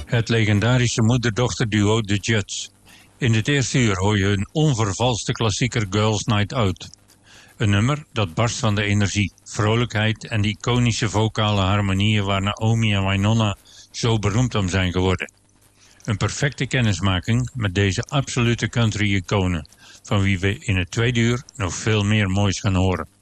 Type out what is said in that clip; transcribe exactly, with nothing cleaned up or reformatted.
Het legendarische moeder-dochter-duo The Judds. In het eerste uur hoor je hun onvervalste klassieker Girls Night Out. Een nummer dat barst van de energie, vrolijkheid en de iconische vocale harmonieën waar Naomi en Wynonna zo beroemd om zijn geworden. Een perfecte kennismaking met deze absolute country-iconen, van wie we in het tweede uur nog veel meer moois gaan horen.